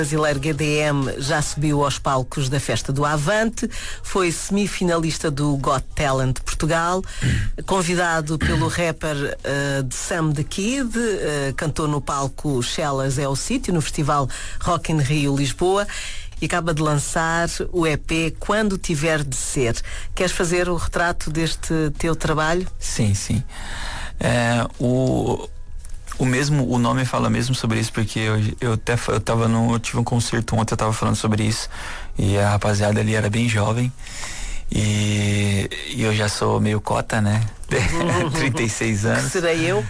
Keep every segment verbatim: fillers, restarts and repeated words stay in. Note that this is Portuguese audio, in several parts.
brasileiro G D M já subiu aos palcos da Festa do Avante, foi semifinalista do Got Talent Portugal, convidado pelo rapper uh, de Sam the Kid, uh, cantou no palco Shellas é o Sítio, no Festival Rock in Rio Lisboa, e acaba de lançar o E P Quando Tiver de Ser. Queres fazer o retrato deste teu trabalho? Sim, sim. É, o... O mesmo, o nome fala mesmo sobre isso, porque eu, eu até eu tava no, eu tive um concerto ontem, eu tava falando sobre isso, e a rapaziada ali era bem jovem, e, e eu já sou meio cota, né? trinta e seis anos. Que serei eu?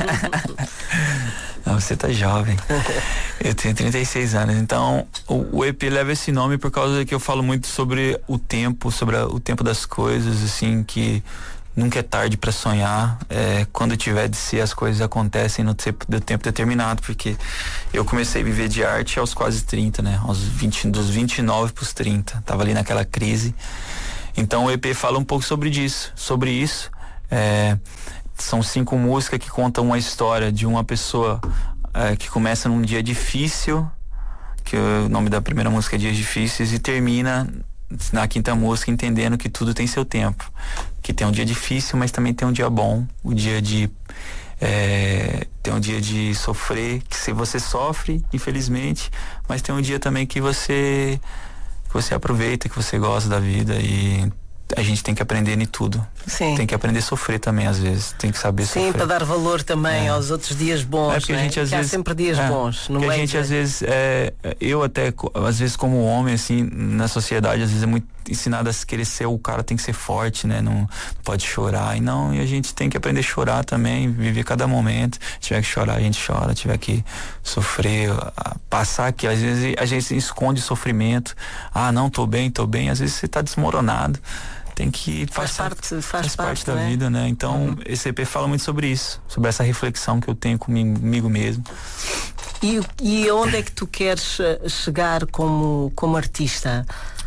Não, você tá jovem. Eu tenho trinta e seis anos, então o, o E P leva esse nome por causa que eu falo muito sobre o tempo, sobre a, o tempo das coisas, assim, que nunca é tarde para sonhar. É, quando tiver de ser, as coisas acontecem no tempo, do tempo determinado, porque eu comecei a viver de arte aos quase trinta, né? Aos vinte, dos vinte e nove pros trinta. Tava ali naquela crise. Então o E P fala um pouco sobre disso, sobre isso. É, são cinco músicas que contam uma história de uma pessoa é, que começa num dia difícil, que o nome da primeira música é Dias Difíceis, e termina na quinta música entendendo que tudo tem seu tempo, que tem um dia difícil, mas também tem um dia bom, o dia de é, tem um dia de sofrer, que se você sofre, infelizmente, mas tem um dia também que você que você aproveita, que você gosta da vida, e a gente tem que aprender em tudo. Sim. Tem que aprender a sofrer também, às vezes. Tem que saber Sim, sofrer. para dar valor também é. aos outros dias bons. É porque né? a gente às que vezes há sempre dias é, bons. Não porque é a gente de... às vezes é, eu até às vezes como homem assim na sociedade às vezes é muito ensinado a querer ser o cara, tem que ser forte, né? Não, não pode chorar, e não, e a gente tem que aprender a chorar também, viver cada momento. Se tiver que chorar, a gente chora. Se tiver que sofrer, passar aqui, às vezes a gente esconde sofrimento. Ah, não, tô bem, tô bem. Às vezes você tá desmoronado. Tem que faz passar, parte, faz, faz parte, parte da né? vida, né? Então, uhum. esse E P fala muito sobre isso, sobre essa reflexão que eu tenho comigo, comigo mesmo. E, e onde é que tu queres chegar como, como artista?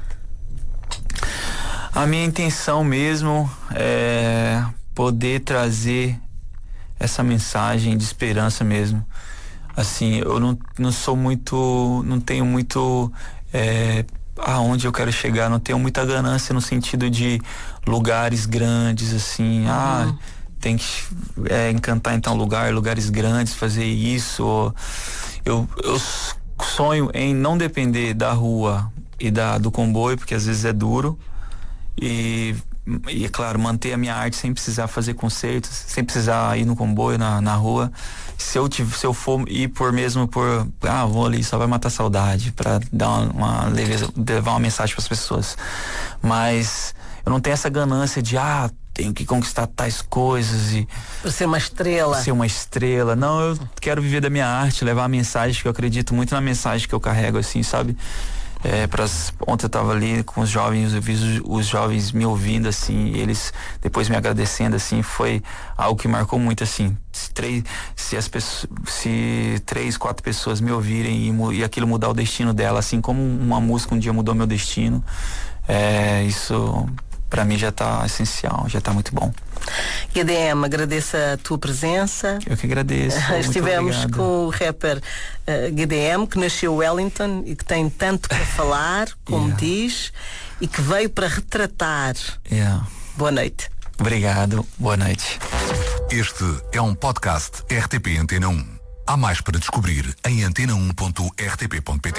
A minha intenção mesmo é poder trazer essa mensagem de esperança mesmo. Assim, eu não, não sou muito, não tenho muito é, aonde eu quero chegar, não tenho muita ganância no sentido de lugares grandes, assim, uhum. ah, tem que é, encantar em tal lugar, lugares grandes, fazer isso. Eu, eu sonho em não depender da rua e da, do comboio, porque às vezes é duro, e, e é claro, manter a minha arte sem precisar fazer concertos, sem precisar ir no comboio, na, na rua. Se eu, se eu for ir por mesmo por, ah, vou ali, só vai matar a saudade, pra dar uma, uma leveza, levar uma mensagem pras pessoas. Mas eu não tenho essa ganância de, ah, tenho que conquistar tais coisas e... Pra ser uma estrela. Ser uma estrela. Não, eu quero viver da minha arte, levar a mensagem, que eu acredito muito na mensagem que eu carrego, assim, sabe? É, pras, ontem eu tava ali com os jovens, eu vi os, os jovens me ouvindo, assim, e eles depois me agradecendo, assim, foi algo que marcou muito, assim. Se três, se as pessoas, se três, quatro pessoas me ouvirem e, e aquilo mudar o destino dela, assim como uma música um dia mudou meu destino, é, isso pra mim já tá essencial, já tá muito bom. G D M, agradeço a tua presença. Eu que agradeço. Estivemos com o rapper uh, G D M, que nasceu em Wellington e que tem tanto para falar, como yeah. diz, e que veio para retratar. Yeah. Boa noite. Obrigado, boa noite. Este é um podcast R T P Antena um. Há mais para descobrir em antena um ponto r t p ponto p t.